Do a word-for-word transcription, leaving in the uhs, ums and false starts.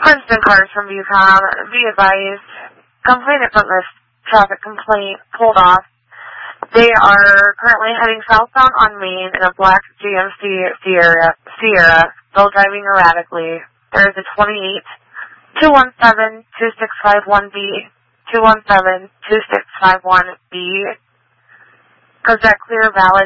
Princeton cars from Bucom. Be advised, complainant from this traffic complaint pulled off. They are currently heading southbound on Main in a black G M C Sierra, Sierra, still driving erratically. There is a twenty-eight two one seven two six five one B, two one seven two six five one B. Is that clear, valid,